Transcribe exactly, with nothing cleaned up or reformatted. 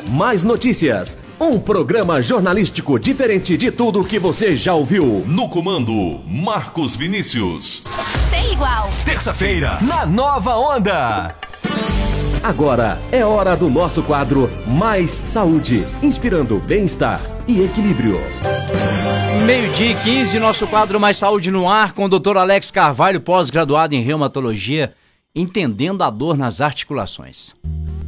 mais notícias. Um programa jornalístico diferente de tudo que você já ouviu. No comando, Marcos Vinícius. Sem igual. Terça-feira, na Nova Onda. Agora é hora do nosso quadro Mais Saúde, inspirando bem-estar e equilíbrio. Meio-dia e quinze, nosso quadro Mais Saúde no ar, com o doutor Alex Carvalho, pós-graduado em reumatologia, entendendo a dor nas articulações.